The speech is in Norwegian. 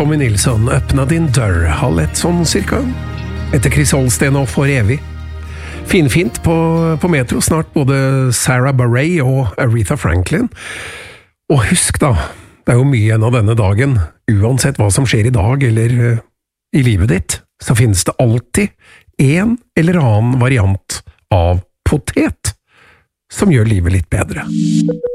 Tommy Nilsson, öppna din dør, halv ett sånn cirka. Etter Chris Holsten og For evig. Finfint på Metro, snart både Sarah Bareilles og Aretha Franklin. Og husk da, det jo mye igjen av denne dagen. Uansett hva som skjer i dag eller i livet ditt, så finnes det alltid en eller annen variant av potet som gjør livet litt bedre.